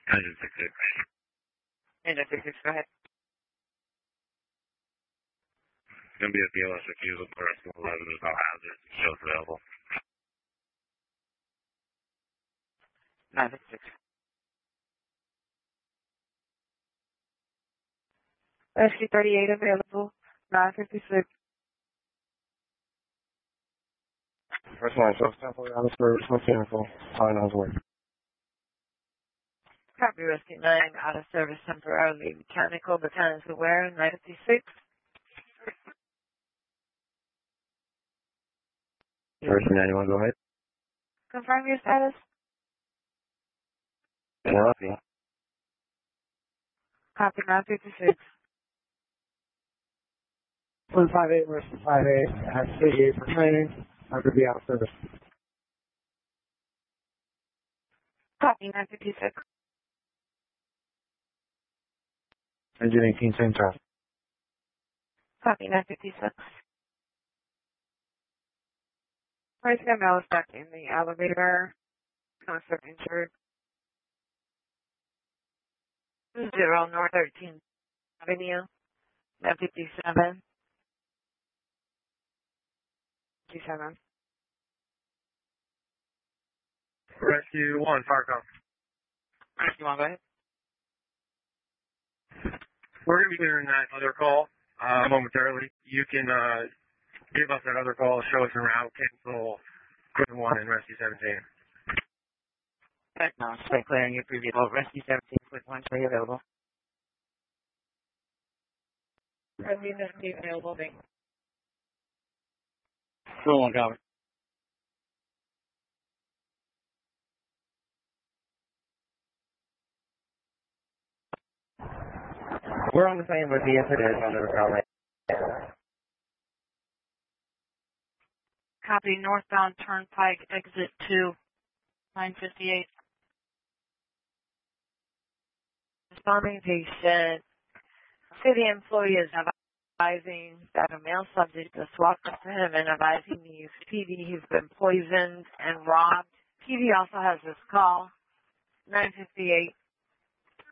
Engine 66. Engine 66, go ahead. It's going to be a BLS refusal for us to 11 is all hazards. Shows available. 956. Rescue 38 available. 956. First line, so temporary out of service, mechanical, finance work. Copy Rescue 9, out of service temporarily. Mechanical, battalions aware, 956. First and 91, go ahead. Confirm your status. Copy. Copy 956. 158 versus 58, has 38 for training, I could be out of service. Copy 956. Engine 18, same time. Copy 956. First ML is stuck in the elevator. Concept injured. 0 North 13th Avenue. 957. 57. Rescue 1, fire call. Rescue 1, go ahead. We're going to be doing that other call momentarily. You can give us that other call, show us a route, cancel Equipment 1 and Rescue 17. No, straight clearing your previous call. Rescue 17, quick 1, stay available. Rescue 17 available, thank you. Full on copy. We're on the same with the incident under the call. Copy northbound Turnpike, exit 2, 958. Responding patient. City employee is advising that a male subject has walked up to him and advising he is PD. He's been poisoned and robbed. PD also has this call, 958.